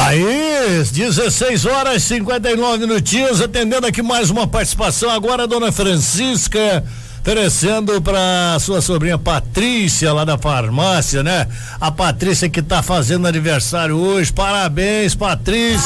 Aí, 16 horas 59 minutinhos, atendendo aqui mais uma participação agora, a dona Francisca, oferecendo para sua sobrinha Patrícia, lá da farmácia, né? A Patrícia que tá fazendo aniversário hoje, parabéns, Patrícia.